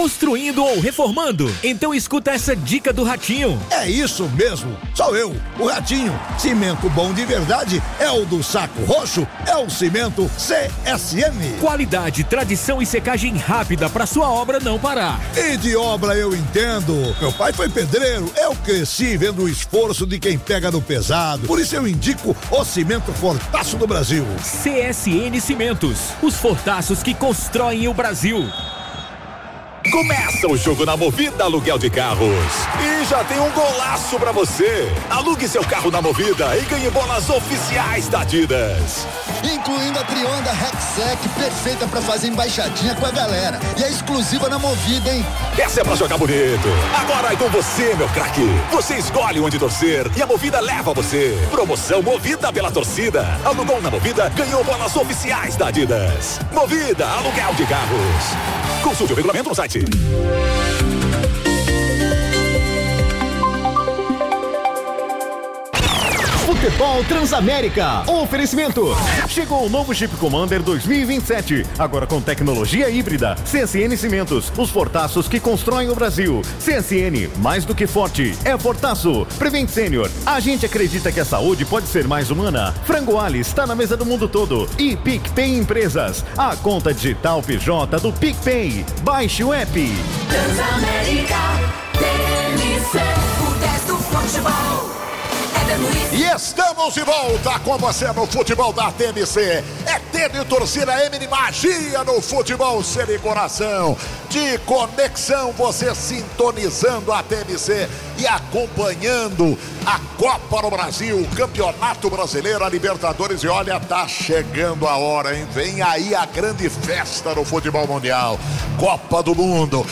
construindo ou reformando? Então escuta essa dica do Ratinho. É isso mesmo, sou eu, o Ratinho. Cimento bom de verdade é o do Saco Roxo, é o cimento CSN. Qualidade, tradição e secagem rápida para sua obra não parar. E de obra eu entendo. Meu pai foi pedreiro, eu cresci vendo o esforço de quem pega no pesado. Por isso eu indico o cimento Fortaço do Brasil. CSN Cimentos, os fortaços que constroem o Brasil. Começa o jogo na Movida Aluguel de Carros. E já tem um golaço pra você. Alugue seu carro na Movida e ganhe bolas oficiais da Adidas. Incluindo a Trionda Rexec, perfeita pra fazer embaixadinha com a galera. E é exclusiva na Movida, hein? Essa é pra jogar bonito. Agora é com você, meu craque. Você escolhe onde torcer e a Movida leva você. Promoção Movida pela torcida. Alugou na Movida, ganhou bolas oficiais da Adidas. Movida Aluguel de Carros. Consulte o regulamento no site. Futebol Transamérica. Oferecimento. Chegou o novo Jeep Commander 2027. Agora com tecnologia híbrida. CSN Cimentos. Os fortaços que constroem o Brasil. CSN, mais do que forte, é fortaço. Prevent Senior. A gente acredita que a saúde pode ser mais humana. Frango Ali está na mesa do mundo todo. E PicPay Empresas. A conta digital PJ do PicPay. Baixe o app. Transamérica. TNC. O 10 do futebol. E estamos de volta com você no futebol da TNC. É TV Torcida M, magia no futebol, ser e coração. De conexão, você sintonizando a TNC e acompanhando a Copa do Brasil, Campeonato Brasileiro, a Libertadores. E olha, tá chegando a hora, hein? Vem aí a grande festa no futebol mundial. Copa do Mundo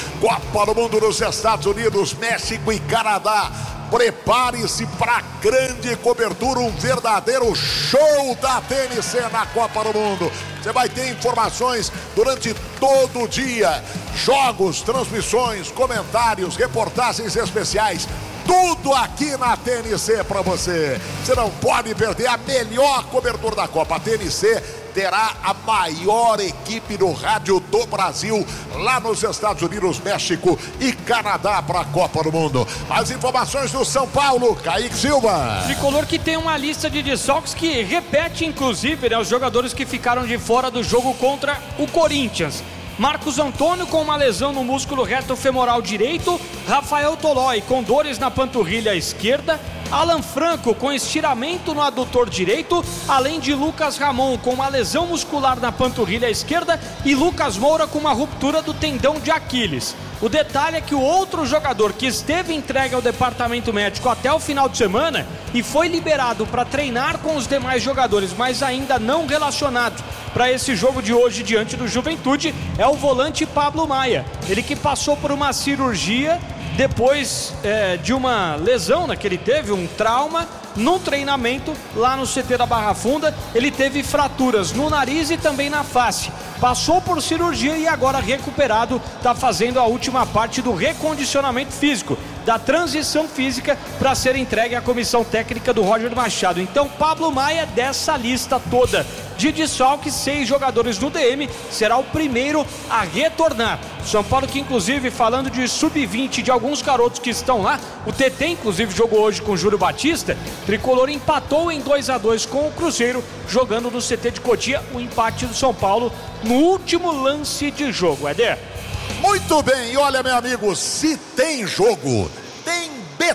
nos Estados Unidos, México e Canadá. Prepare-se para grande cobertura, um verdadeiro show da TNC na Copa do Mundo. Você vai ter informações durante todo o dia, jogos, transmissões, comentários, reportagens especiais, tudo aqui na TNC para você. Você não pode perder a melhor cobertura da Copa. A TNC terá a maior equipe do rádio do Brasil lá nos Estados Unidos, México e Canadá para a Copa do Mundo. As informações do São Paulo, Kaique Silva. Tricolor que tem uma lista de desfalques que repete inclusive, né, os jogadores que ficaram de fora do jogo contra o Corinthians. Marcos Antônio com uma lesão no músculo reto femoral direito, Rafael Tolói com dores na panturrilha esquerda, Alan Franco com estiramento no adutor direito, além de Lucas Ramon com uma lesão muscular na panturrilha esquerda e Lucas Moura com uma ruptura do tendão de Aquiles. O detalhe é que o outro jogador que esteve entregue ao departamento médico até o final de semana e foi liberado para treinar com os demais jogadores, mas ainda não relacionado para esse jogo de hoje diante do Juventude, é o volante Pablo Maia. Ele que passou por uma cirurgia depois de uma lesão, né, que ele teve, um trauma no treinamento lá no CT da Barra Funda. Ele teve fraturas no nariz e também na face. Passou por cirurgia e agora recuperado, está fazendo a última parte do recondicionamento físico, da transição física para ser entregue à comissão técnica do Roger Machado. Então Pablo Maia, dessa lista toda de desfalques, 6 jogadores no DM, será o primeiro a retornar. São Paulo que inclusive, falando de sub-20, de alguns garotos que estão lá, o TT inclusive jogou hoje com o Júlio Batista. Tricolor empatou em 2-2 com o Cruzeiro, jogando no CT de Cotia, o empate do São Paulo no último lance de jogo. Éder. Muito bem, e olha, meu amigo, se tem jogo, tem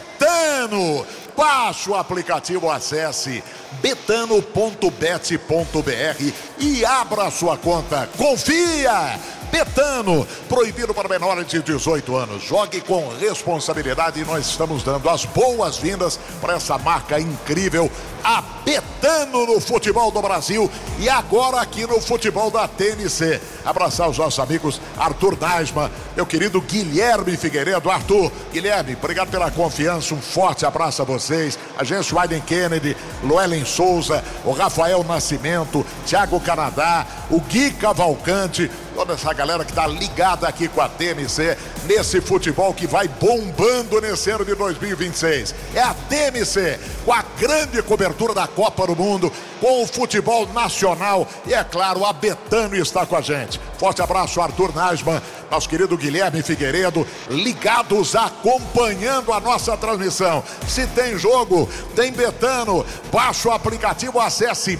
Betano. Baixe o aplicativo, acesse betano.bet.br e abra sua conta. Confia! Betano, proibido para menores de 18 anos. Jogue com responsabilidade e nós estamos dando as boas-vindas para essa marca incrível, a Betano, no futebol do Brasil e agora aqui no futebol da TNC. Abraçar os nossos amigos Arthur Nasma, meu querido Guilherme Figueiredo. Arthur, Guilherme, obrigado pela confiança, um forte abraço a vocês. Agência Wyden Kennedy, Luelen Souza, o Rafael Nascimento, Thiago Canadá, o Gui Cavalcante, toda essa galera que está ligada aqui com a TNC nesse futebol que vai bombando nesse ano de 2026. É a TNC com a grande cobertura da Copa do Mundo, com o futebol nacional e, é claro, a Betano está com a gente. Forte abraço, Arthur Nasman, nosso querido Guilherme Figueiredo, ligados, acompanhando a nossa transmissão. Se tem jogo, tem Betano. Baixe o aplicativo, acesse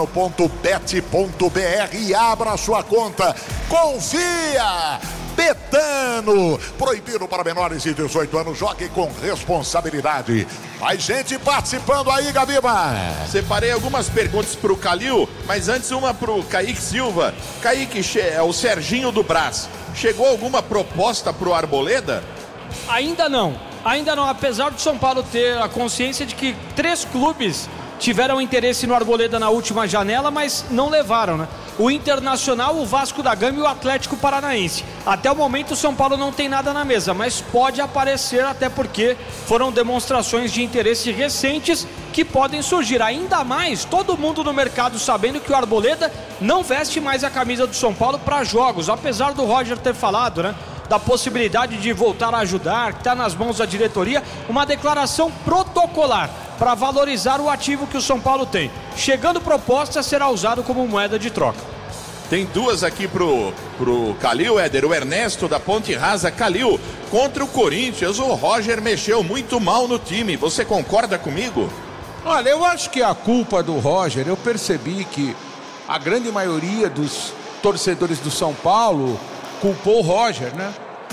betano.bet.br e abra a sua conta. Confia! Betano, proibido para menores de 18 anos, jogue com responsabilidade. Mais gente participando aí, Gabiba. Separei algumas perguntas pro Calil, mas antes uma pro Kaique Silva. Kaique, é o Serginho do Brás. Chegou alguma proposta pro Arboleda? Ainda não, apesar do São Paulo ter a consciência de que 3 clubes tiveram interesse no Arboleda na última janela, mas não levaram, né? O Internacional, o Vasco da Gama e o Atlético Paranaense. Até o momento o São Paulo não tem nada na mesa, mas pode aparecer, até porque foram demonstrações de interesse recentes que podem surgir. Ainda mais, todo mundo no mercado sabendo que o Arboleda não veste mais a camisa do São Paulo para jogos, apesar do Roger ter falado, né, da possibilidade de voltar a ajudar, que está nas mãos da diretoria, uma declaração protocolar para valorizar o ativo que o São Paulo tem. Chegando proposta, será usado como moeda de troca. Tem duas aqui pro Calil, Éder. O Ernesto da Ponte Rasa. Calil, contra o Corinthians, o Roger mexeu muito mal no time. Você concorda comigo? Olha, eu acho que a culpa do Roger, eu percebi que a grande maioria dos torcedores do São Paulo culpou o Roger, né?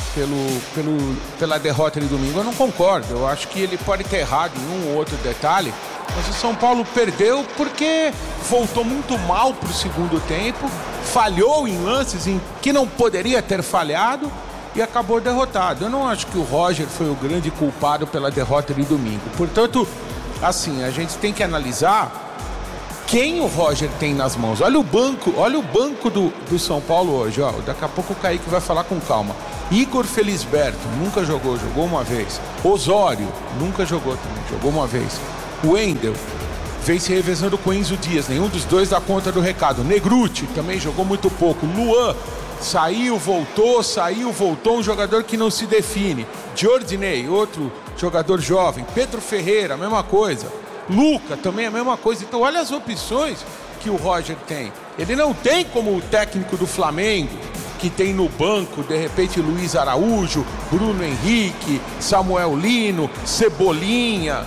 Pela derrota de domingo. Eu não concordo, eu acho que ele pode ter errado em um ou outro detalhe, mas o São Paulo perdeu porque voltou muito mal para o segundo tempo, falhou em lances em que não poderia ter falhado e acabou derrotado. Eu não acho que o Roger foi o grande culpado pela derrota de domingo. Portanto, assim, a gente tem que analisar quem o Roger tem nas mãos. Olha o banco do São Paulo hoje, ó. Daqui a pouco o Kaique vai falar com calma. Igor Felisberto, nunca jogou uma vez. Osório, nunca jogou também, jogou uma vez. Wendel, vem se revezando com Enzo Dias, nenhum dos dois dá conta do recado. Negruti, também jogou muito pouco. Luan, saiu, voltou, um jogador que não se define. Giordinei, outro jogador jovem. Pedro Ferreira, a mesma coisa. Luca, também a mesma coisa. Então olha as opções que o Roger tem. Ele não tem como o técnico do Flamengo, que tem no banco, de repente, Luiz Araújo, Bruno Henrique, Samuel Lino, Cebolinha,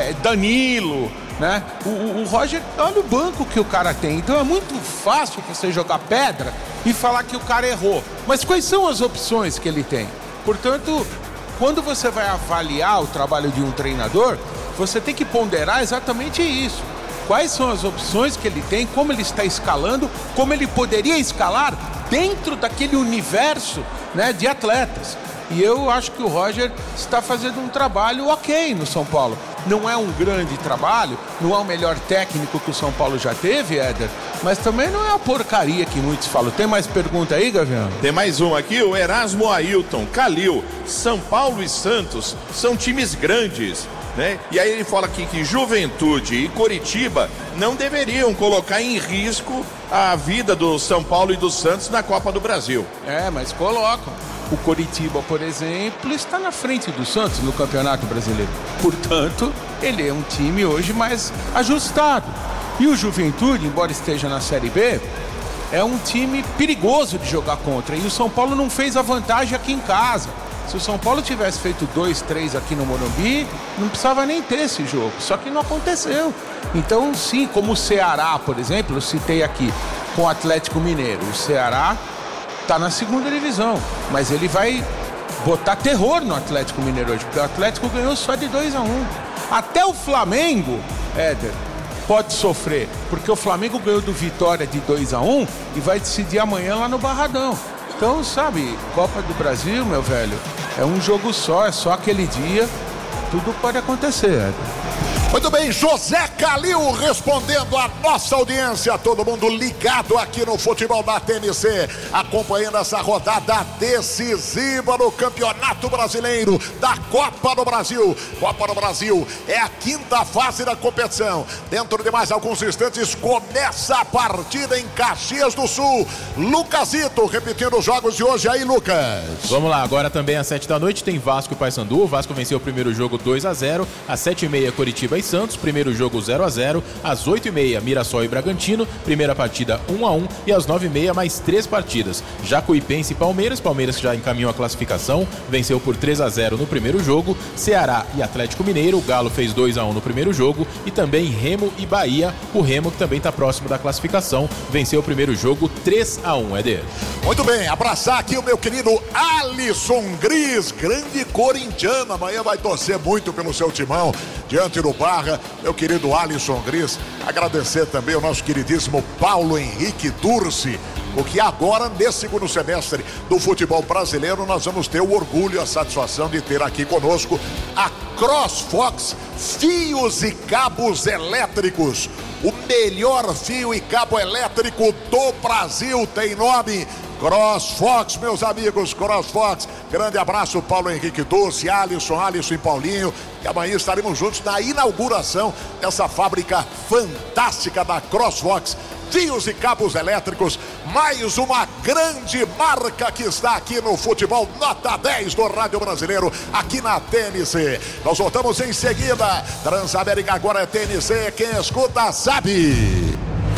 Danilo, né? O Roger, olha o banco que o cara tem. Então é muito fácil você jogar pedra e falar que o cara errou. Mas quais são as opções que ele tem? Portanto, quando você vai avaliar o trabalho de um treinador, você tem que ponderar exatamente isso. Quais são as opções que ele tem, como ele está escalando, como ele poderia escalar dentro daquele universo, né, de atletas. E eu acho que o Roger está fazendo um trabalho ok no São Paulo. Não é um grande trabalho, não é o melhor técnico que o São Paulo já teve, Éder, mas também não é a porcaria que muitos falam. Tem mais pergunta aí, Gavião? Tem mais um aqui, o Erasmo Ailton. Calil, São Paulo e Santos são times grandes, né? E aí ele fala aqui que Juventude e Coritiba não deveriam colocar em risco a vida do São Paulo e do Santos na Copa do Brasil. Mas colocam. O Coritiba, por exemplo, está na frente do Santos no Campeonato Brasileiro. Portanto, ele é um time hoje mais ajustado. E o Juventude, embora esteja na Série B, é um time perigoso de jogar contra. E o São Paulo não fez a vantagem aqui em casa. Se o São Paulo tivesse feito 2-3 aqui no Morumbi, não precisava nem ter esse jogo. Só que não aconteceu. Então, sim, como o Ceará, por exemplo, eu citei aqui com o Atlético Mineiro. O Ceará está na segunda divisão, mas ele vai botar terror no Atlético Mineiro hoje, porque o Atlético ganhou só de 2-1. Até o Flamengo, Éder, pode sofrer, porque o Flamengo ganhou do Vitória de 2-1 e vai decidir amanhã lá no Barradão. Então, sabe, Copa do Brasil, meu velho, é um jogo só, é só aquele dia, tudo pode acontecer, Éder. Muito bem, José Calil respondendo a nossa audiência, todo mundo ligado aqui no futebol da TMC, acompanhando essa rodada decisiva no Campeonato Brasileiro da Copa do Brasil. Copa do Brasil é a quinta fase da competição. Dentro de mais alguns instantes começa a partida em Caxias do Sul. Lucasito repetindo os jogos de hoje aí, Lucas. Vamos lá, agora também às 7 da noite tem Vasco e Paysandu. O Vasco venceu o primeiro jogo 2-0, às 7h30 Coritiba e e Santos, primeiro jogo 0-0, às 8h30 Mirassol e Bragantino, primeira partida 1-1 e às 9h30 mais 3 partidas. Jacuipense e Palmeiras que já encaminhou a classificação, venceu por 3-0 no primeiro jogo, Ceará e Atlético Mineiro, o Galo fez 2-1 no primeiro jogo e também Remo e Bahia, o Remo que também está próximo da classificação, venceu o primeiro jogo 3-1, Éder. Muito bem, abraçar aqui o meu querido Alisson Gris, grande corintiano, amanhã vai torcer muito pelo seu timão, diante do Barra, meu querido Alisson Gris, agradecer também ao nosso queridíssimo Paulo Henrique Dursi, porque agora, nesse segundo semestre do futebol brasileiro, nós vamos ter o orgulho e a satisfação de ter aqui conosco a CrossFox Fios e Cabos Elétricos. O melhor fio e cabo elétrico do Brasil tem nome CrossFox, meus amigos, CrossFox. Grande abraço, Paulo Henrique Doce, Alisson e Paulinho. E amanhã estaremos juntos na inauguração dessa fábrica fantástica da CrossFox. Fios e cabos elétricos, mais uma grande marca que está aqui no futebol, nota 10 do Rádio Brasileiro, aqui na TNC. Nós voltamos em seguida. Transamérica agora é TNC, quem escuta sabe.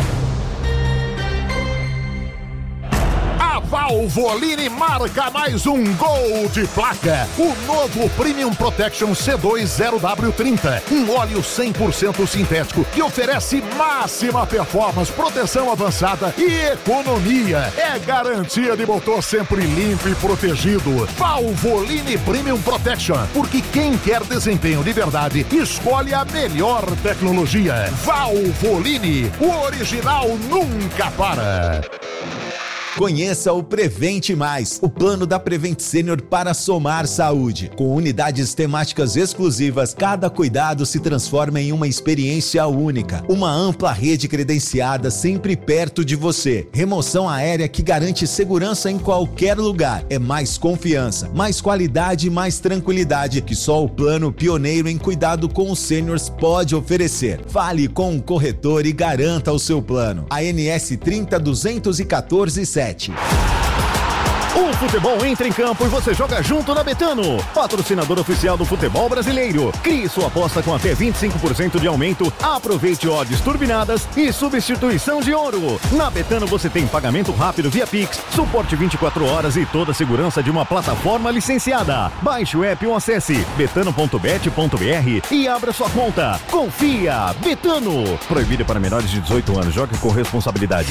A Valvoline marca mais um gol de placa. O novo Premium Protection C2 0W30, um óleo 100% sintético que oferece máxima performance, proteção avançada e economia. É garantia de motor sempre limpo e protegido. Valvoline Premium Protection, porque quem quer desempenho de verdade escolhe a melhor tecnologia. Valvoline, o original nunca para. Conheça o Prevente Mais, o plano da Prevent Senior para somar saúde. Com unidades temáticas exclusivas, cada cuidado se transforma em uma experiência única. Uma ampla rede credenciada sempre perto de você. Remoção aérea que garante segurança em qualquer lugar. É mais confiança, mais qualidade e mais tranquilidade que só o plano pioneiro em cuidado com os seniors pode oferecer. Fale com um corretor e garanta o seu plano. ANS 30.214.7. O futebol entra em campo e você joga junto na Betano, patrocinador oficial do futebol brasileiro. Crie sua aposta com até 25% de aumento, aproveite odds turbinadas e substituição de ouro. Na Betano você tem pagamento rápido via Pix, suporte 24 horas e toda a segurança de uma plataforma licenciada. Baixe o app ou acesse betano.bet.br e abra sua conta. Confia, Betano. Proibido para menores de 18 anos, jogue com responsabilidade.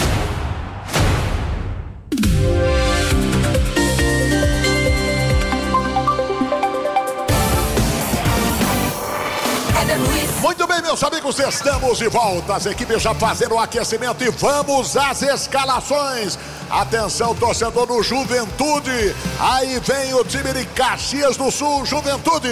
Muito bem, meus amigos, estamos de volta. As equipes já fazendo o aquecimento e vamos às escalações. Atenção, torcedor do Juventude. Aí vem o time de Caxias do Sul, Juventude.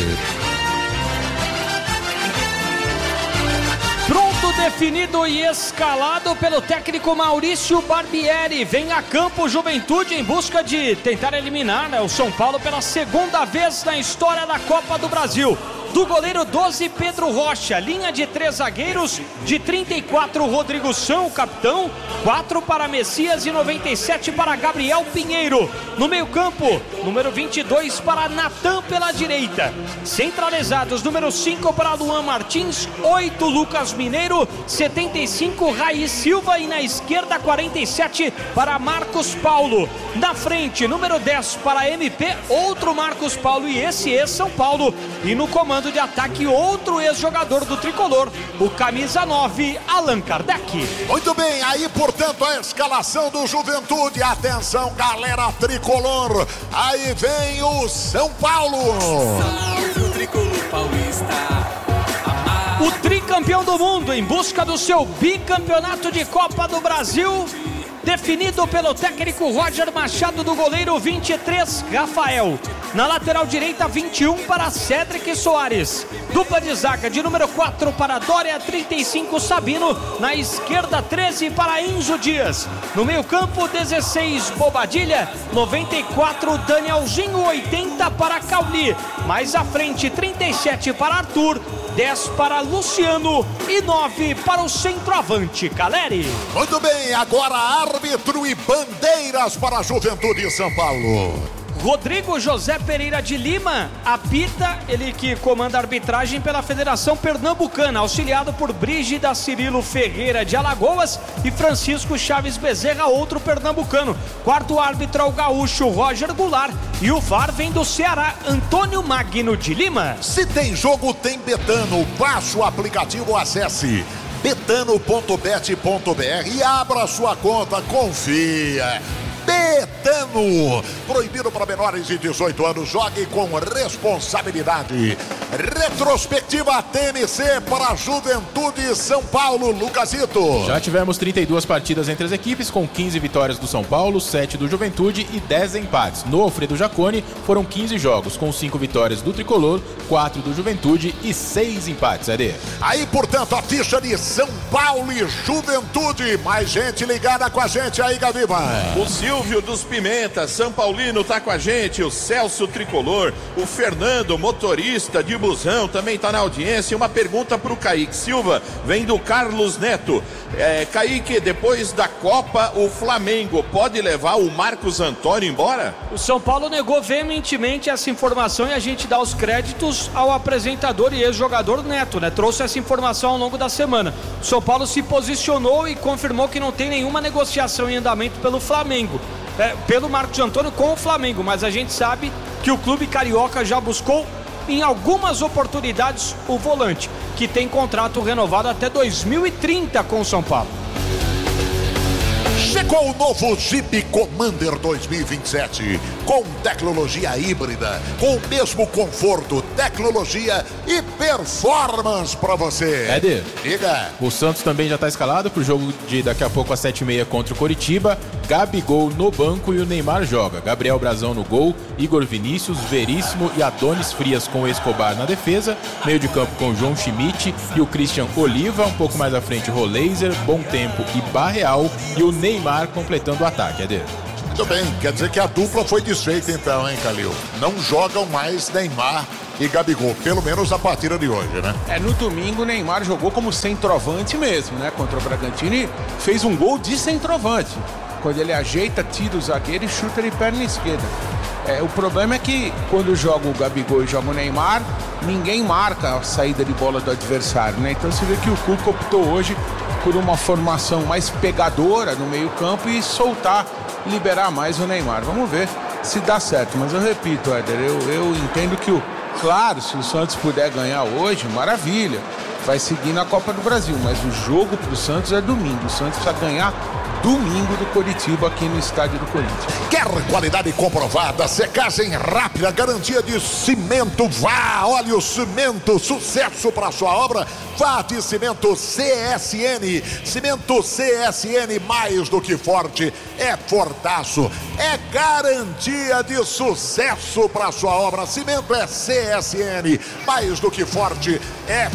Pronto, definido e escalado pelo técnico Maurício Barbieri. Vem a campo Juventude em busca de tentar eliminar o São Paulo pela segunda vez na história da Copa do Brasil. Do goleiro 12, Pedro Rocha. Linha de 3 zagueiros, de 34, Rodrigo São, capitão. 4 para Messias e 97 para Gabriel Pinheiro. No meio campo, número 22 para Natan pela direita. Centralizados, número 5 para Luan Martins, 8 Lucas Mineiro, 75 Raí Silva e na esquerda 47 para Marcos Paulo. Na frente, número 10 para MP, outro Marcos Paulo e esse ex-São Paulo. E no comando de ataque, outro ex-jogador do Tricolor, o camisa 9, Allan Kardec. Muito bem, aí portanto a escalação do Juventude. Atenção, galera tricolor, aí vem o São Paulo. Salve o tricolor paulista. O tricampeão do mundo em busca do seu bicampeonato de Copa do Brasil, definido pelo técnico Roger Machado. Do goleiro 23, Rafael. Na lateral direita, 21 para Cédric Soares. Dupla de zaga de número 4 para Dória, 35 Sabino. Na esquerda, 13 para Enzo Dias. No meio campo, 16 Bobadilha, 94 Danielzinho, 80 para Cauli. Mais à frente, 37 para Arthur, 10 para Luciano e 9 para o centroavante Caleri. Muito bem, agora árbitro e bandeiras para a Juventude de São Paulo. Rodrigo José Pereira de Lima apita, ele que comanda a arbitragem pela Federação Pernambucana, auxiliado por Brígida Cirilo Ferreira de Alagoas e Francisco Chaves Bezerra, outro pernambucano. Quarto árbitro é o gaúcho Roger Goulart e o VAR vem do Ceará, Antônio Magno de Lima. Se tem jogo, tem Betano. Baixe o aplicativo, acesse betano.bet.br e abra sua conta, confia. Betano, proibido para menores de 18 anos, jogue com responsabilidade. Retrospectiva TMC para Juventude São Paulo, Lucasito. Já tivemos 32 partidas entre as equipes, com 15 vitórias do São Paulo, 7 do Juventude e 10 empates. No Alfredo Jaconi foram 15 jogos, com 5 vitórias do Tricolor, 4 do Juventude e 6 empates, Ade. Aí, portanto, a ficha de São Paulo e Juventude. Mais gente ligada com a gente aí, Gaviva. O Silvio dos Pimentas, São Paulino, tá com a gente. O Celso Tricolor, o Fernando, motorista de busão, também tá na audiência. Uma pergunta pro Kaique Silva, vem do Carlos Neto. Kaique, depois da Copa, o Flamengo pode levar o Marcos Antônio embora? O São Paulo negou veementemente essa informação e a gente dá os créditos ao apresentador e ex-jogador Neto, né? Trouxe essa informação ao longo da semana. O São Paulo se posicionou e confirmou que não tem nenhuma negociação em andamento pelo Flamengo. Pelo Marcos Antônio com o Flamengo, mas a gente sabe que o clube carioca já buscou em algumas oportunidades o volante, que tem contrato renovado até 2030 com o São Paulo. Chegou o novo Jeep Commander 2027, com tecnologia híbrida, com o mesmo conforto, tecnologia e performance para você. Éder, diga. O Santos também já está escalado para o jogo de daqui a pouco às 7h30 contra o Coritiba. Gabigol no banco e o Neymar joga. Gabriel Brazão no gol, Igor Vinícius, Veríssimo e Adonis Frias com o Escobar na defesa. Meio de campo com o João Schmidt e o Christian Oliva. Um pouco mais à frente, Roleiser, Bom Tempo e Barreal. E o Neymar completando o ataque, Eder. Muito bem, quer dizer que a dupla foi desfeita então, hein, Calil? Não jogam mais Neymar e Gabigol, pelo menos a partida de hoje, né? No domingo o Neymar jogou como centroavante mesmo, né? Contra o Bragantino e fez um gol de centroavante. Quando ele ajeita, tira o zagueiro e chuta de perna esquerda. O problema é que quando joga o Gabigol e joga o Neymar, ninguém marca a saída de bola do adversário, né? Então você vê que o Cuca optou hoje por uma formação mais pegadora no meio-campo e liberar mais o Neymar. Vamos ver se dá certo. Mas eu repito, Éder, eu entendo que claro, se o Santos puder ganhar hoje, maravilha. Vai seguir na Copa do Brasil, mas o jogo pro Santos é domingo. O Santos precisa ganhar domingo do Coritiba aqui no estádio do Corinthians. Quer qualidade comprovada, secagem rápida, garantia de cimento? Vá, olha o cimento, sucesso para sua obra. Vá de Cimento CSN. Cimento CSN, mais do que forte, é fortaço. É garantia de sucesso para sua obra. Cimento é CSN, mais do que forte, é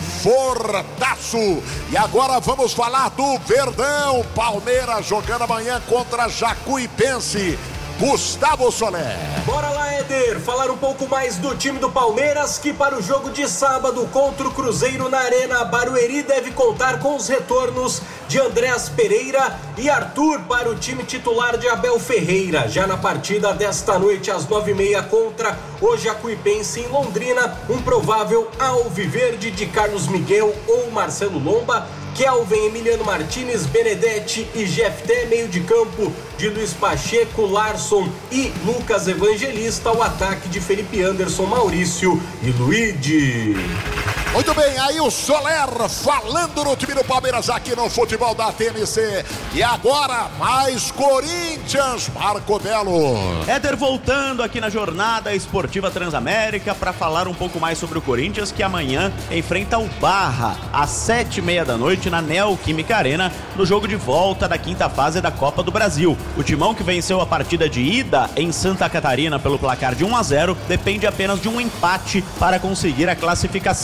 fortaço. E agora vamos falar do Verdão. Palmeiras jogando amanhã contra Jacuipense. Gustavo Soler. Bora lá, Éder, falar um pouco mais do time do Palmeiras, que para o jogo de sábado contra o Cruzeiro na Arena Barueri deve contar com os retornos de Andréas Pereira e Arthur para o time titular de Abel Ferreira. Já na partida desta noite às 9h30 contra o Jacuipense em Londrina, um provável alviverde de Carlos Miguel ou Marcelo Lomba, Kelvin, Emiliano Martínez, Benedetti e Jefté, meio de campo de Luiz Pacheco, Larson e Lucas Evangelista, o ataque de Felipe Anderson, Maurício e Luigi. Muito bem, aí o Soler falando no time do Palmeiras aqui no futebol da TMC. E agora, mais Corinthians, Marco Belo. Éder voltando aqui na jornada esportiva Transamérica para falar um pouco mais sobre o Corinthians, que amanhã enfrenta o Barra às 7h30 da noite na Neoquímica Arena, no jogo de volta da quinta fase da Copa do Brasil. O timão, que venceu a partida de ida em Santa Catarina pelo placar de 1-0, depende apenas de um empate para conseguir a classificação.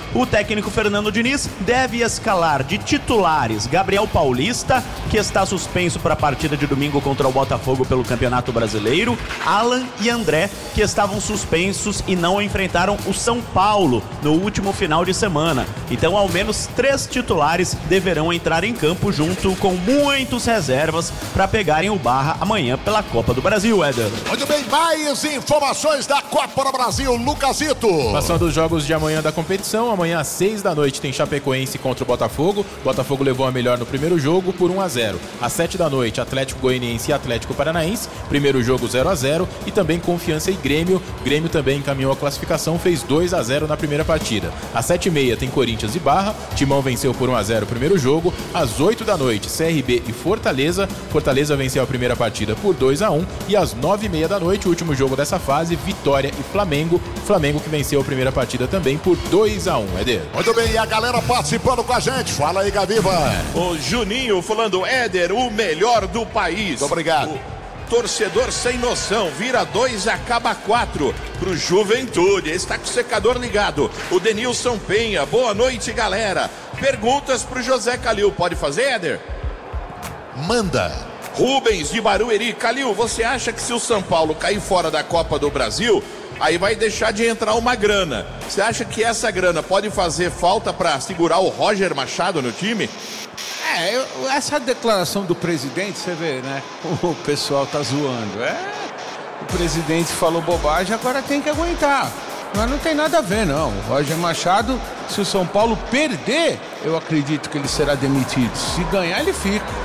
o técnico Fernando Diniz deve escalar de titulares Gabriel Paulista, que está suspenso para a partida de domingo contra o Botafogo pelo Campeonato Brasileiro, Alan e André, que estavam suspensos e não enfrentaram o São Paulo no último final de semana. Então, ao menos 3 titulares deverão entrar em campo junto com muitos reservas para pegarem o Barra amanhã pela Copa do Brasil, Éder. Muito bem, mais informações da Copa do Brasil, Lucasito. Passando os jogos de amanhã da competição, amanhã às 6 da noite tem Chapecoense contra o Botafogo. Botafogo levou a melhor no primeiro jogo por 1-0. Às 7 da noite, Atlético Goianiense e Atlético Paranaense. Primeiro jogo 0-0 e também Confiança e Grêmio. Grêmio também encaminhou a classificação, fez 2-0 na primeira partida. Às 7h30 tem Corinthians e Barra. Timão venceu por 1-0 o primeiro jogo. Às 8 da noite, CRB e Fortaleza. Fortaleza venceu a primeira partida por 2-1. E às 9h30 da noite, o último jogo dessa fase, Vitória e Flamengo. Flamengo que venceu a primeira partida também por 2-1, Éder. Muito bem, e a galera participando com a gente. Fala aí, Gaviva. O Juninho falando, Éder, o melhor do país. Muito obrigado. O torcedor sem noção, vira 2, acaba 4 pro Juventude. Está com o secador ligado. O Denilson Penha, boa noite, galera. Perguntas pro José Calil, pode fazer, Éder? Manda. Rubens de Barueri, Calil, você acha que se o São Paulo cair fora da Copa do Brasil, aí vai deixar de entrar uma grana? Você acha que essa grana pode fazer falta para segurar o Roger Machado no time? Essa declaração do presidente, você vê, né? O pessoal tá zoando. O presidente falou bobagem, agora tem que aguentar. Mas não tem nada a ver, não. O Roger Machado, se o São Paulo perder, eu acredito que ele será demitido. Se ganhar, ele fica.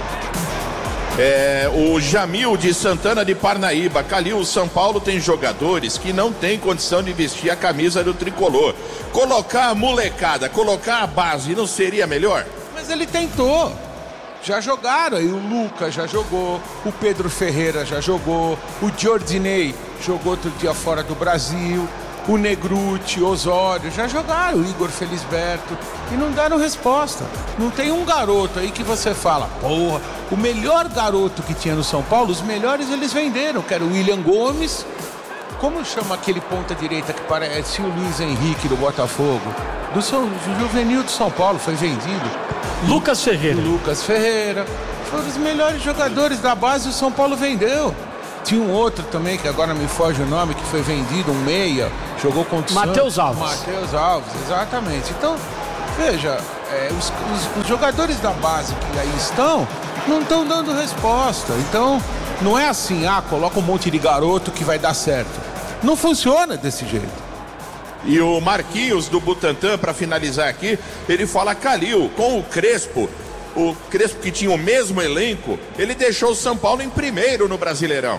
O Jamil de Santana de Parnaíba, Calil, o São Paulo tem jogadores que não tem condição de vestir a camisa do tricolor. Colocar a molecada, colocar a base, não seria melhor? Mas ele tentou. Já jogaram aí, o Lucas já jogou, o Pedro Ferreira já jogou, o Giordinei jogou outro dia fora do Brasil, o Negruti, Osório, já jogaram, o Igor Felisberto, e não deram resposta. Não tem um garoto aí que você fala, porra, o melhor garoto que tinha no São Paulo, os melhores eles venderam, que era o William Gomes. Como chama aquele ponta-direita que parece o Luiz Henrique do Botafogo? Do juvenil do São Paulo, foi vendido. Lucas Ferreira. Lucas Ferreira. Foram os melhores jogadores da base, o São Paulo vendeu. Tinha um outro também, que agora me foge o nome, que foi vendido, um meia, jogou contra o Matheus Alves. Matheus Alves, exatamente. Então, veja, os jogadores da base que aí estão, não estão dando resposta. Então, não é assim, coloca um monte de garoto que vai dar certo. Não funciona desse jeito. E o Marquinhos do Butantã, para finalizar aqui, ele fala, Calil, com o Crespo que tinha o mesmo elenco, ele deixou o São Paulo em primeiro no Brasileirão.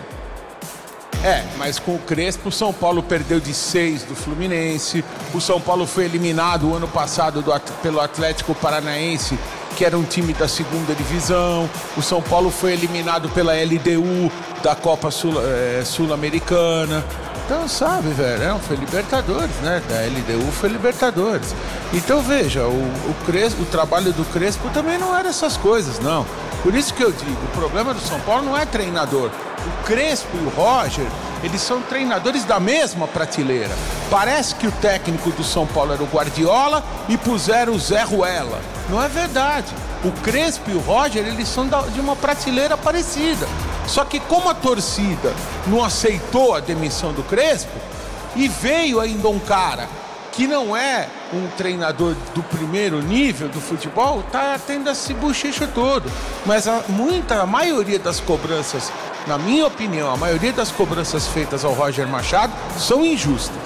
Mas com o Crespo, o São Paulo perdeu de 6 do Fluminense. O São Paulo foi eliminado o ano passado pelo Atlético Paranaense, que era um time da segunda divisão. O São Paulo foi eliminado pela LDU da Copa Sul-Americana. Então, sabe, velho, foi Libertadores, né? Da LDU foi Libertadores. Então, veja, o trabalho do Crespo também não era essas coisas, não. Por isso que eu digo, o problema do São Paulo não é treinador. O Crespo e o Roger, eles são treinadores da mesma prateleira. Parece que o técnico do São Paulo era o Guardiola e puseram o Zé Ruela. Não é verdade. O Crespo e o Roger, eles são de uma prateleira parecida. Só que como a torcida não aceitou a demissão do Crespo, e veio ainda um cara que não é um treinador do primeiro nível do futebol, tá tendo esse bochicho todo. Mas a maioria das cobranças, na minha opinião, a maioria das cobranças feitas ao Roger Machado são injustas.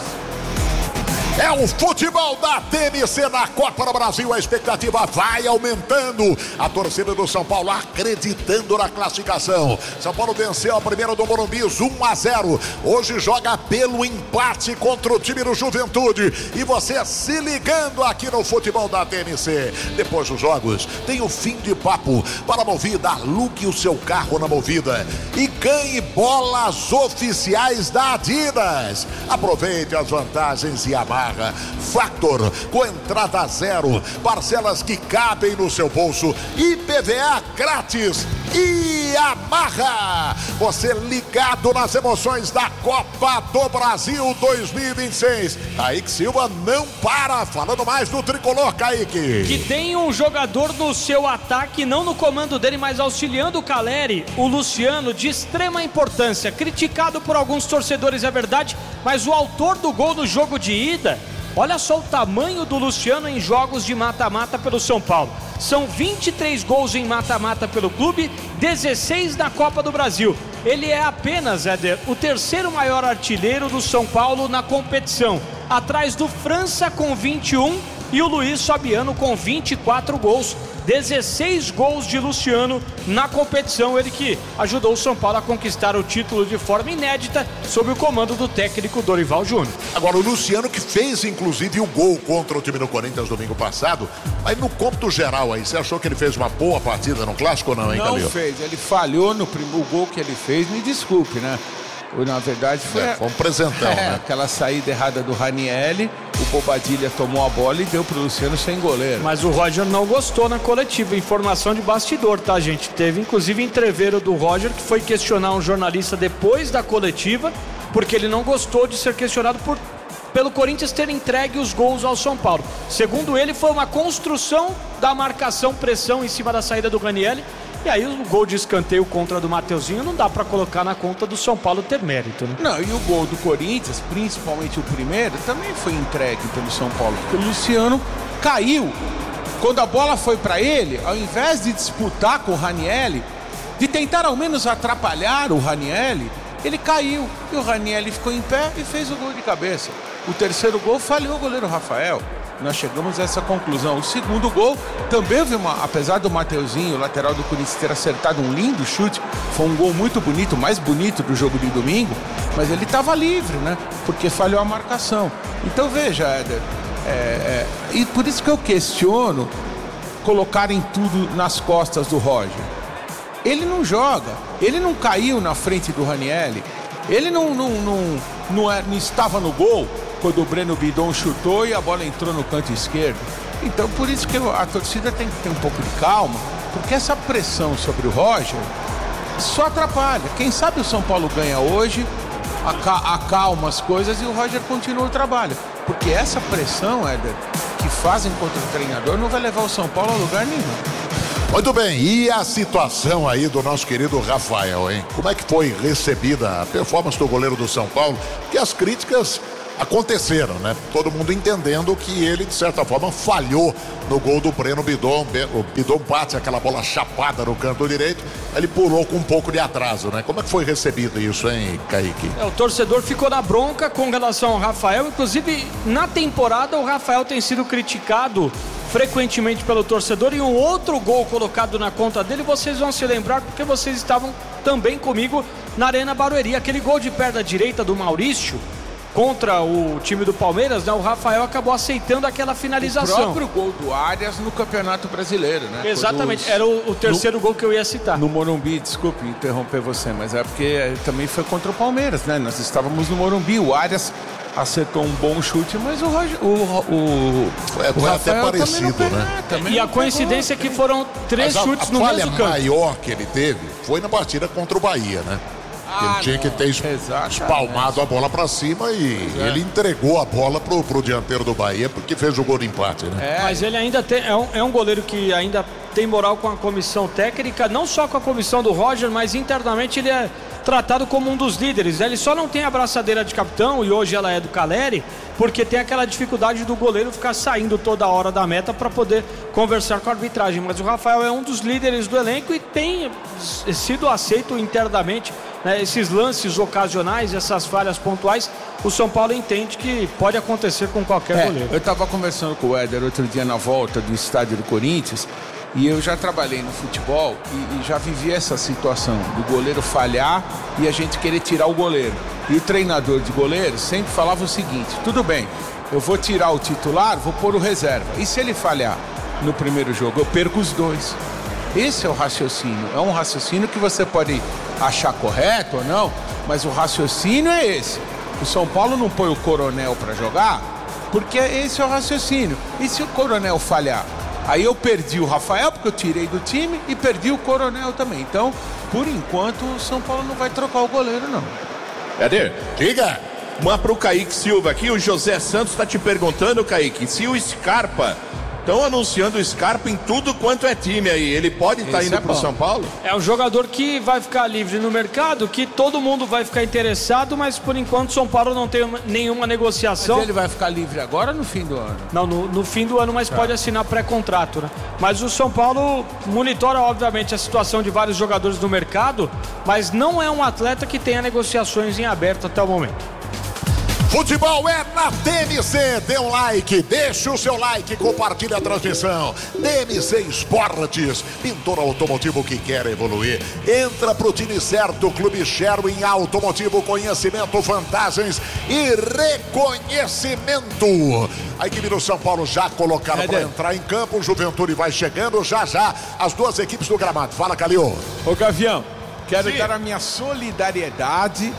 É o futebol da TNC na Copa do Brasil. A expectativa vai aumentando. A torcida do São Paulo acreditando na classificação. São Paulo venceu a primeira do Morumbi 1-0. Hoje joga pelo empate contra o time do Juventude. E você se ligando aqui no futebol da TNC. Depois dos jogos, tem o fim de papo para a Movida. Alugue o seu carro na Movida e ganhe bolas oficiais da Adidas. Aproveite as vantagens e amarre. Factor, com entrada zero, parcelas que cabem no seu bolso, IPVA grátis e Yamaha. Você ligado nas emoções da Copa do Brasil 2026. Kaique Silva não para, falando mais do tricolor, Kaique. Que tem um jogador no seu ataque, não no comando dele, mas auxiliando o Caleri, o Luciano, de extrema importância. Criticado por alguns torcedores, é verdade, mas o autor do gol no jogo de ida, olha só o tamanho do Luciano em jogos de mata-mata pelo São Paulo. São 23 gols em mata-mata pelo clube, 16 na Copa do Brasil. Ele é apenas, Éder, o terceiro maior artilheiro do São Paulo na competição, atrás do França com 21 e o Luiz Fabiano com 24 gols. 16 gols de Luciano na competição, ele que ajudou o São Paulo a conquistar o título de forma inédita sob o comando do técnico Dorival Júnior. Agora o Luciano que fez inclusive o gol contra o time do Corinthians domingo passado, aí no cômputo geral aí, você achou que ele fez uma boa partida no Clássico ou não, hein, Calil? Não fez, ele falhou no primeiro gol que ele fez, me desculpe, né? Na verdade foi um presentão, né? Aquela saída errada do Ranieri, o Bobadilha tomou a bola e deu pro Luciano sem goleiro. Mas o Roger não gostou na coletiva, informação de bastidor, tá, gente? Teve inclusive entreveiro do Roger, que foi questionar um jornalista depois da coletiva, porque ele não gostou de ser questionado pelo Corinthians ter entregue os gols ao São Paulo. Segundo ele, foi uma construção da marcação-pressão em cima da saída do Ranieri. E aí o gol de escanteio contra do Mateuzinho não dá pra colocar na conta do São Paulo ter mérito, né? Não, e o gol do Corinthians, principalmente o primeiro, também foi entregue pelo São Paulo, porque o Luciano caiu. Quando a bola foi pra ele, ao invés de disputar com o Ranieri, de tentar ao menos atrapalhar o Ranieri, ele caiu. E o Ranieri ficou em pé e fez o gol de cabeça. O terceiro gol falhou o goleiro Rafael. Nós chegamos a essa conclusão. O segundo gol também houve apesar do Mateuzinho, o lateral do Corinthians, ter acertado um lindo chute, foi um gol muito bonito, o mais bonito do jogo de domingo, mas ele estava livre, né? Porque falhou a marcação. Então veja, Éder, e por isso que eu questiono colocarem tudo nas costas do Roger. Ele não joga, ele não caiu na frente do Ranieri, ele não estava no gol quando o Breno Bidon chutou e a bola entrou no canto esquerdo. Então por isso que a torcida tem que ter um pouco de calma, porque essa pressão sobre o Roger só atrapalha. Quem sabe o São Paulo ganha hoje, acalma as coisas e o Roger continua o trabalho. Porque essa pressão, Éder, que fazem contra o treinador não vai levar o São Paulo a lugar nenhum. Muito bem, e a situação aí do nosso querido Rafael, hein? Como é que foi recebida a performance do goleiro do São Paulo? Porque as críticas aconteceram, né? Todo mundo entendendo que ele, de certa forma, falhou no gol do Breno Bidon. O Bidon bate aquela bola chapada no canto direito, ele pulou com um pouco de atraso, né? Como é que foi recebido isso, hein, Kaique? O torcedor ficou na bronca com relação ao Rafael. Inclusive, na temporada, o Rafael tem sido criticado frequentemente pelo torcedor, e um outro gol colocado na conta dele, vocês vão se lembrar porque vocês estavam também comigo na Arena Barueri, aquele gol de perna direita do Maurício contra o time do Palmeiras, né? O Rafael acabou aceitando aquela finalização. O próprio gol do Arias no Campeonato Brasileiro, né? Exatamente, era o terceiro gol que eu ia citar. No Morumbi, desculpe interromper você, mas é porque também foi contra o Palmeiras, né? Nós estávamos no Morumbi, o Arias acertou um bom chute, mas o foi até parecido, né? E a coincidência é que foram 3 chutes no mesmo campo. A falha maior que ele teve foi na partida contra o Bahia, né? Ele tinha que ter espalmado a bola pra cima e ele entregou a bola pro dianteiro do Bahia porque fez o gol de empate, né? Mas ele ainda é um goleiro que ainda tem moral com a comissão técnica, não só com a comissão do Roger, mas internamente ele é tratado como um dos líderes. Ele só não tem a braçadeira de capitão, e hoje ela é do Caleri, porque tem aquela dificuldade do goleiro ficar saindo toda hora da meta para poder conversar com a arbitragem. Mas o Rafael é um dos líderes do elenco e tem sido aceito internamente, né? Esses lances ocasionais, essas falhas pontuais, o São Paulo entende que pode acontecer com qualquer goleiro. Eu estava conversando com o Éder outro dia na volta do estádio do Corinthians, e eu já trabalhei no futebol e já vivi essa situação do goleiro falhar e a gente querer tirar o goleiro. E o treinador de goleiro sempre falava o seguinte: tudo bem, eu vou tirar o titular, vou pôr o reserva. E se ele falhar no primeiro jogo, eu perco os dois. Esse é o raciocínio. É um raciocínio que você pode achar correto ou não, mas o raciocínio é esse. O São Paulo não põe o Coronel para jogar porque esse é o raciocínio. E se o Coronel falhar? Aí eu perdi o Rafael, porque eu tirei do time, e perdi o Coronel também. Então, por enquanto, o São Paulo não vai trocar o goleiro, não. Éder, diga. Uma pro Kaique Silva aqui, o José Santos tá te perguntando, Kaique, se o Scarpa... Estão anunciando o Scarpa em tudo quanto é time aí. Ele pode estar indo pro São Paulo? É um jogador que vai ficar livre no mercado, que todo mundo vai ficar interessado, mas por enquanto o São Paulo não tem nenhuma negociação. Mas ele vai ficar livre agora ou no fim do ano? Não, no fim do ano, mas pode assinar pré-contrato, né? Mas o São Paulo monitora, obviamente, a situação de vários jogadores do mercado, mas não é um atleta que tenha negociações em aberto até o momento. Futebol é na TMC. Dê um like, deixa o seu like, compartilha a transmissão. TMC Esportes, pintor automotivo que quer evoluir. Entra pro time certo, Clube Sherwin Automotivo, conhecimento, vantagens e reconhecimento. A equipe do São Paulo já colocada para entrar em campo. O Juventude vai chegando já as duas equipes do gramado. Fala, Calil. Ô, Gavião. Quero dar a minha solidariedade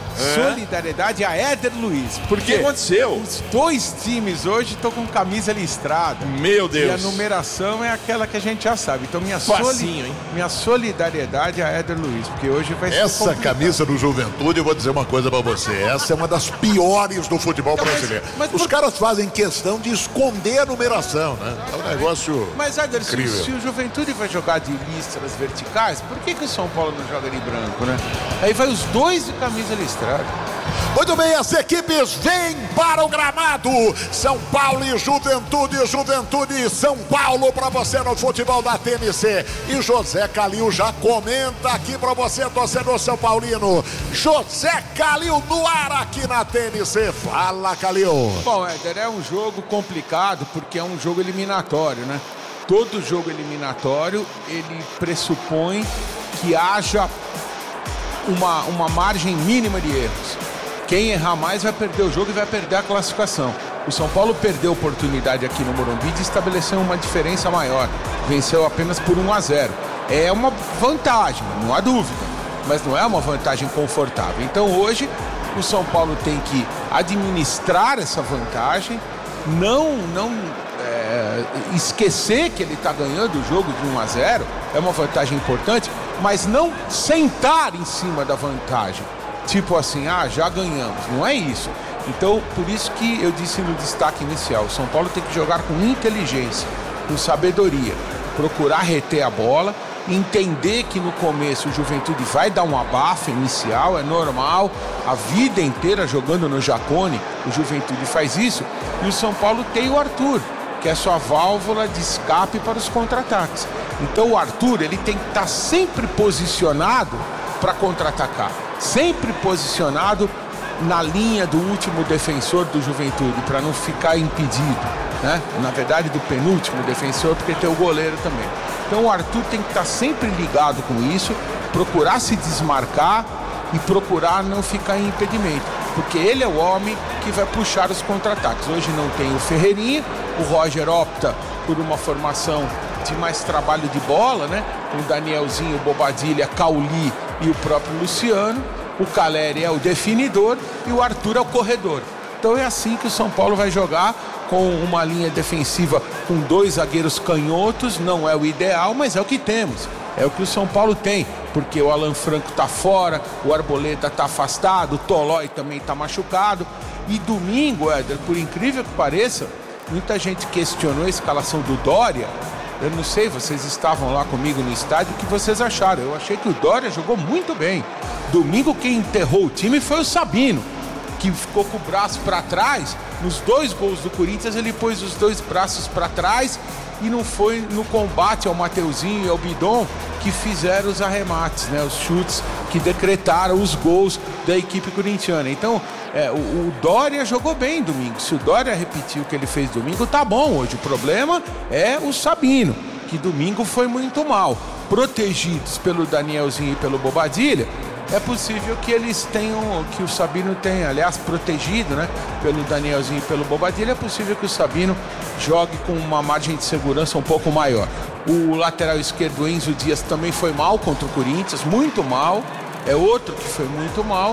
a Éder Luiz. Por que aconteceu? Os dois times hoje estão com camisa listrada. Meu Deus. E a numeração é aquela que a gente já sabe. Então minha solidariedade a Éder Luiz, porque hoje vai ser essa complicado. Camisa do Juventude, eu vou dizer uma coisa pra você. Essa é uma das piores do futebol brasileiro. Os caras fazem questão de esconder a numeração, né? É um negócio Éder, incrível. Se o Juventude vai jogar de listras verticais, por que o São Paulo não joga de branco? Né? Aí vai os dois de camisa listrada. Muito bem, as equipes vêm para o gramado. São Paulo e Juventude, Juventude e São Paulo para você no futebol da TMC. E José Calil já comenta aqui para você, torcedor São Paulino. José Calil no ar aqui na TMC. Fala, Calil. Bom, Éder, é um jogo complicado porque é um jogo eliminatório, né? Todo jogo eliminatório, ele pressupõe que haja uma margem mínima de erros. Quem errar mais vai perder o jogo e vai perder a classificação. O São Paulo perdeu a oportunidade aqui no Morumbi de estabelecer uma diferença maior. Venceu apenas por 1-0. É uma vantagem, não há dúvida, mas não é uma vantagem confortável. Então hoje o São Paulo tem que administrar essa vantagem, não esquecer que ele está ganhando o jogo de 1-0, é uma vantagem importante, mas não sentar em cima da vantagem. Tipo assim, já ganhamos. Não é isso. Então, por isso que eu disse no destaque inicial, o São Paulo tem que jogar com inteligência, com sabedoria, procurar reter a bola, entender que no começo o Juventude vai dar um abafo inicial, é normal, a vida inteira jogando no Jacone, o Juventude faz isso, e o São Paulo tem o Arthur, que é sua válvula de escape para os contra-ataques. Então o Arthur, ele tem que estar sempre posicionado para contra-atacar, sempre posicionado na linha do último defensor do Juventude, para não ficar impedido, né? Na verdade, do penúltimo defensor, porque tem o goleiro também. Então o Arthur tem que estar sempre ligado com isso, procurar se desmarcar e procurar não ficar em impedimento, porque ele é o homem que vai puxar os contra-ataques. Hoje não tem o Ferreirinha, o Roger opta por uma formação de mais trabalho de bola, né? Com o Danielzinho, o Bobadilha, Cauli e o próprio Luciano. O Caleri é o definidor e o Arthur é o corredor. Então é assim que o São Paulo vai jogar, com uma linha defensiva com dois zagueiros canhotos. Não é o ideal, mas é o que temos. É o que o São Paulo tem, porque o Alan Franco tá fora, o Arboleda tá afastado, o Tolói também tá machucado. E domingo, Éder, por incrível que pareça, muita gente questionou a escalação do Dória. Eu não sei, vocês estavam lá comigo no estádio, o que vocês acharam? Eu achei que o Dória jogou muito bem. Domingo quem enterrou o time foi o Sabino, que ficou com o braço para trás. Nos dois gols do Corinthians ele pôs os dois braços para trás e não foi no combate ao Mateuzinho e ao Bidon que fizeram os arremates, né? Os chutes que decretaram os gols da equipe corintiana. Então, o Dória jogou bem domingo. Se o Dória repetir o que ele fez domingo, tá bom hoje. O problema é o Sabino, que domingo foi muito mal. Protegidos pelo Danielzinho e pelo Bobadilha, é possível que eles tenham, que o Sabino tenha, aliás, protegido, né, pelo Danielzinho e pelo Bobadilha, é possível que o Sabino jogue com uma margem de segurança um pouco maior. O lateral esquerdo, Enzo Dias, também foi mal contra o Corinthians, muito mal. É outro que foi muito mal.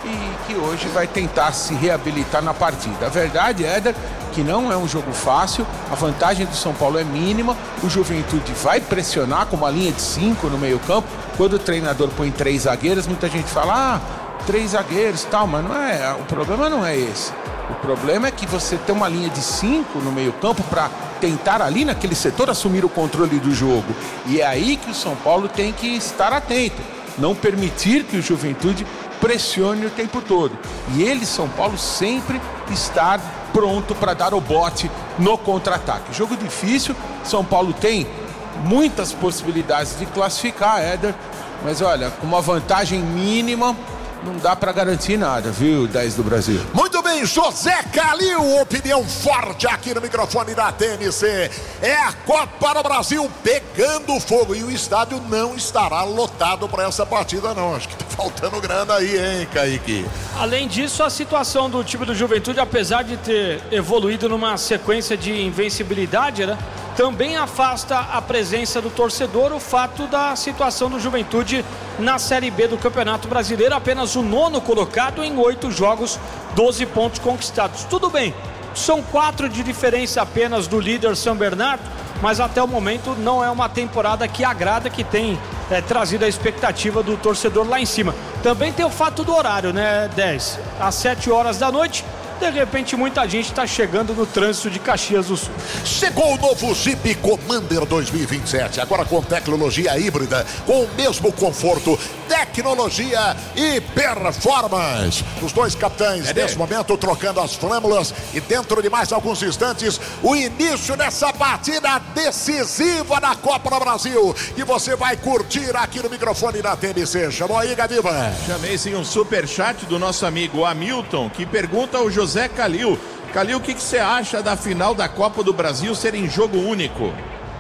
e que hoje vai tentar se reabilitar na partida. A verdade, Éder, que não é um jogo fácil, a vantagem do São Paulo é mínima, o Juventude vai pressionar com uma linha de 5 no meio campo. Quando o treinador põe 3 zagueiros, muita gente fala, 3 zagueiros e tal, mas não é, o problema não é esse. O problema é que você tem uma linha de 5 no meio campo para tentar ali naquele setor assumir o controle do jogo. E é aí que o São Paulo tem que estar atento, não permitir que o Juventude pressione o tempo todo. E ele, São Paulo, sempre estar pronto para dar o bote no contra-ataque. Jogo difícil, São Paulo tem muitas possibilidades de classificar, Éder, mas olha, com uma vantagem mínima, não dá para garantir nada, viu, 10 do Brasil. Muito bem, José Calil, opinião forte aqui no microfone da TNC. É a Copa do Brasil pegando fogo e o estádio não estará lotado para essa partida não. Acho que tá faltando grana aí, hein, Kaique? Além disso, a situação do time do Juventude, apesar de ter evoluído numa sequência de invencibilidade, né, também afasta a presença do torcedor o fato da situação do Juventude na Série B do Campeonato Brasileiro, apenas o 9º colocado em 8 jogos, 12 pontos conquistados. Tudo bem, são 4 de diferença apenas do líder São Bernardo, mas até o momento não é uma temporada que agrada, que tem trazido a expectativa do torcedor lá em cima. Também tem o fato do horário, né, 10? Às 7 horas da noite, de repente muita gente está chegando no trânsito de Caxias do Sul. Chegou o novo Jeep Commander 2027, agora com tecnologia híbrida, com o mesmo conforto, tecnologia e performance. Os dois capitães nesse momento trocando as flâmulas e dentro de mais alguns instantes o início dessa partida decisiva da Copa do Brasil, e você vai curtir aqui no microfone da TNC. Chamou aí, Gaviva? Chamei sim um superchat do nosso amigo Hamilton, que pergunta ao José Calil. Calil, o que você acha da final da Copa do Brasil ser em jogo único?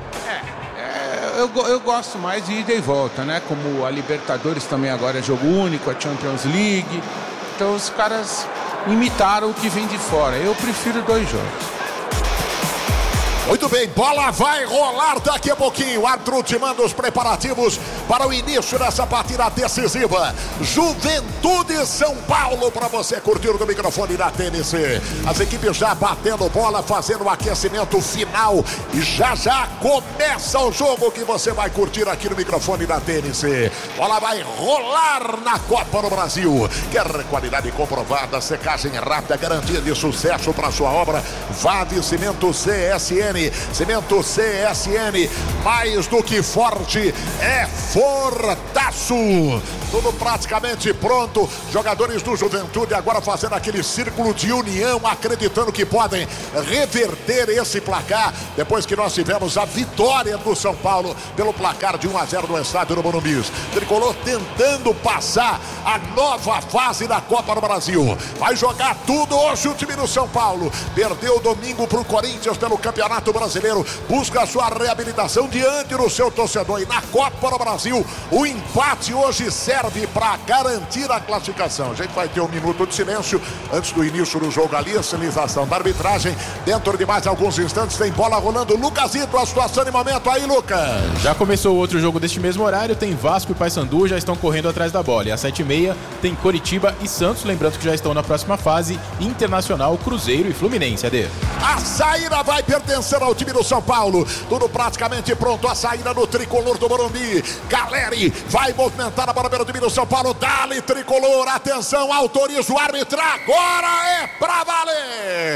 Eu gosto mais de ida e volta, né? Como a Libertadores também agora é jogo único, a Champions League. Então os caras imitaram o que vem de fora. Eu prefiro 2 jogos. Muito bem, bola vai rolar daqui a pouquinho. Árbitro ultimando os preparativos para o início dessa partida decisiva. Juventude São Paulo para você curtir no microfone da TNC. As equipes já batendo bola, fazendo o aquecimento final. E já começa o jogo que você vai curtir aqui no microfone da TNC. Bola vai rolar na Copa do Brasil. Quer qualidade comprovada, secagem rápida, garantia de sucesso para sua obra? Vá de Cimento CSN. Cimento CSN, mais do que forte, é fortaço. Tudo praticamente pronto. Jogadores do Juventude agora fazendo aquele círculo de união, acreditando que podem reverter esse placar, depois que nós tivemos a vitória do São Paulo pelo placar de 1-0 no estádio do Morumbi. Tricolor tentando passar a nova fase da Copa do Brasil. Vai jogar tudo hoje o time do São Paulo. Perdeu domingo para o Corinthians pelo Campeonato Brasileiro, busca a sua reabilitação diante do seu torcedor, e na Copa do Brasil o empate hoje serve para garantir a classificação. A gente vai ter um minuto de silêncio antes do início do jogo ali, a sinalização da arbitragem. Dentro de mais alguns instantes tem bola rolando. Lucasito, a situação de momento aí, Lucas. Já começou outro jogo deste mesmo horário, tem Vasco e Paysandu, já estão correndo atrás da bola. E às 7h30 tem Coritiba e Santos, lembrando que já estão na próxima fase, Internacional, Cruzeiro e Fluminense. AD. A saída vai pertencer ao time do São Paulo, tudo praticamente pronto. A saída do tricolor do Morumbi. Caleri vai movimentar a bola pelo time do São Paulo. Dali, tricolor, atenção, autoriza o árbitro, agora é pra valer.